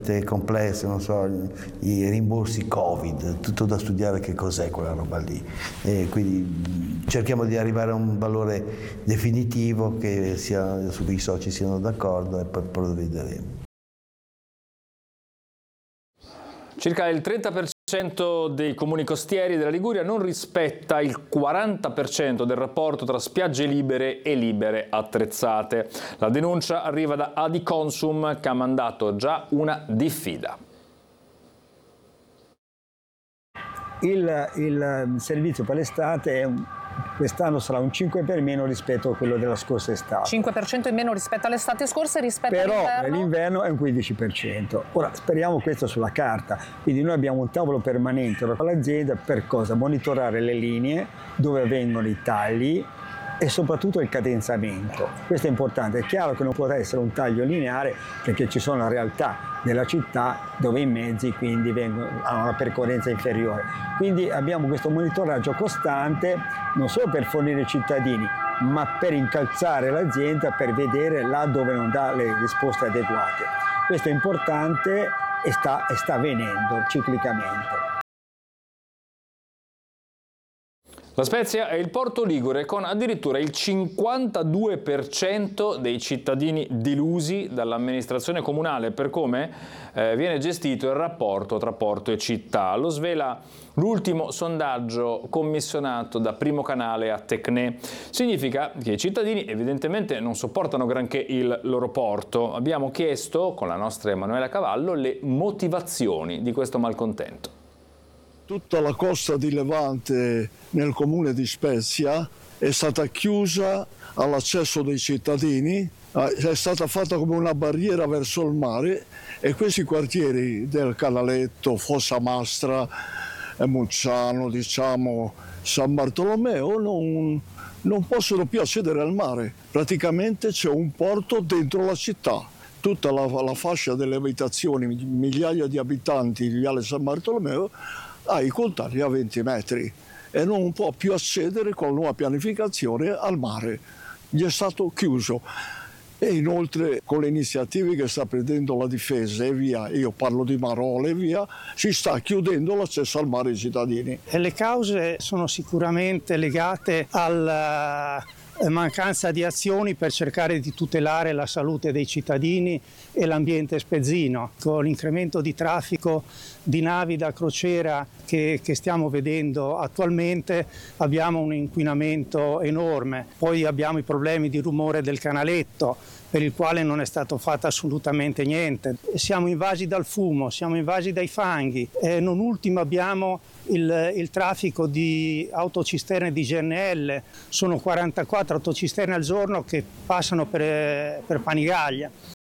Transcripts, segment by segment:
complesse, non so, i rimborsi Covid, tutto da studiare che cos'è quella roba lì. E quindi cerchiamo di arrivare a un valore definitivo su cui i soci siano d'accordo e poi vedremo. Circa il 30% dei comuni costieri della Liguria non rispetta il 40% del rapporto tra spiagge libere e libere attrezzate. La denuncia arriva da Adiconsum, che ha mandato già una diffida. Il servizio per l'estate quest'anno sarà un 5 per meno rispetto a quello della scorsa estate. 5% in meno rispetto all'estate scorsa e rispetto all'inverno? Però l'inverno è un 15%. Ora, speriamo questo sulla carta. Quindi noi abbiamo un tavolo permanente con l'azienda per cosa? Monitorare le linee, dove avvengono i tagli e soprattutto il cadenzamento. Questo è importante. È chiaro che non può essere un taglio lineare perché ci sono realtà della città dove i mezzi quindi hanno una percorrenza inferiore. Quindi abbiamo questo monitoraggio costante non solo per fornire ai cittadini, ma per incalzare l'azienda per vedere là dove non dà le risposte adeguate. Questo è importante e sta avvenendo ciclicamente. La Spezia è il porto ligure con addirittura il 52% dei cittadini delusi dall'amministrazione comunale per come viene gestito il rapporto tra porto e città. Lo svela l'ultimo sondaggio commissionato da Primo Canale a Tecnè. Significa che i cittadini evidentemente non sopportano granché il loro porto. Abbiamo chiesto con la nostra Emanuela Cavallo le motivazioni di questo malcontento. Tutta la costa di Levante nel comune di Spezia è stata chiusa all'accesso dei cittadini, è stata fatta come una barriera verso il mare e questi quartieri del Canaletto, Fossamastra, Mucciano, diciamo San Bartolomeo non possono più accedere al mare. Praticamente c'è un porto dentro la città. Tutta la fascia delle abitazioni, migliaia di abitanti di Viale San Bartolomeo, ha i contagli a 20 metri e non può più accedere con la nuova pianificazione al mare. Gli è stato chiuso. E inoltre con le iniziative che sta prendendo la difesa e via, io parlo di Marole e via, si sta chiudendo l'accesso al mare ai cittadini. E le cause sono sicuramente legate alla mancanza di azioni per cercare di tutelare la salute dei cittadini e l'ambiente spezzino. Con l'incremento di traffico di navi da crociera che stiamo vedendo attualmente abbiamo un inquinamento enorme. Poi abbiamo i problemi di rumore del canaletto, per il quale non è stato fatto assolutamente niente. Siamo invasi dal fumo, siamo invasi dai fanghi e non ultimo abbiamo il traffico di autocisterne di GNL. Sono 44 autocisterne al giorno che passano per Panigaglia.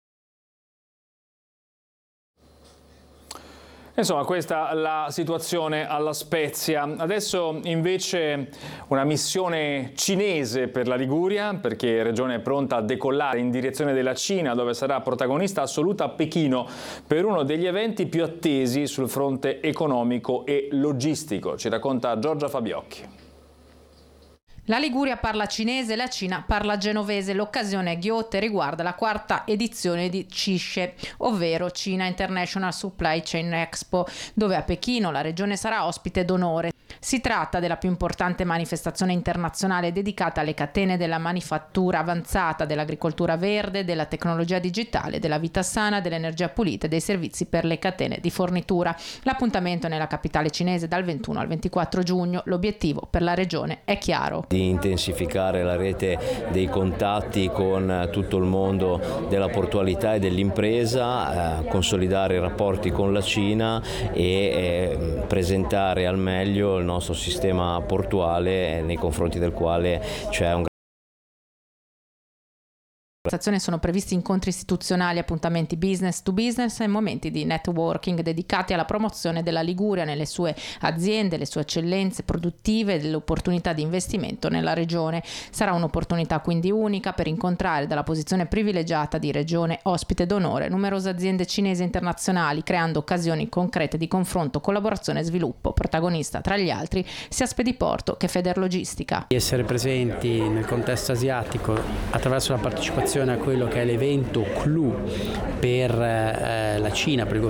Insomma, questa è la situazione alla Spezia. Adesso invece una missione cinese per la Liguria, perché Regione è pronta a decollare in direzione della Cina, dove sarà protagonista assoluta a Pechino per uno degli eventi più attesi sul fronte economico e logistico. Ci racconta Giorgia Fabiocchi. La Liguria parla cinese, la Cina parla genovese. L'occasione ghiotta riguarda la quarta edizione di CISCE, ovvero China International Supply Chain Expo, dove a Pechino la regione sarà ospite d'onore. Si tratta della più importante manifestazione internazionale dedicata alle catene della manifattura avanzata, dell'agricoltura verde, della tecnologia digitale, della vita sana, dell'energia pulita e dei servizi per le catene di fornitura. L'appuntamento è nella capitale cinese dal 21 al 24 giugno. L'obiettivo per la regione è chiaro: di intensificare la rete dei contatti con tutto il mondo della portualità e dell'impresa, consolidare i rapporti con la Cina e presentare al meglio il nostro sistema portuale nei confronti del quale c'è un Sono previsti incontri istituzionali, appuntamenti business to business e momenti di networking dedicati alla promozione della Liguria nelle sue aziende, le sue eccellenze produttive e delle opportunità di investimento nella regione. Sarà un'opportunità quindi unica per incontrare dalla posizione privilegiata di regione ospite d'onore numerose aziende cinesi e internazionali, creando occasioni concrete di confronto, collaborazione e sviluppo. Protagonista tra gli altri sia Spediporto che Federlogistica. Essere presenti nel contesto asiatico attraverso la partecipazione relazione a quello che è l'evento clou per la Cina, per il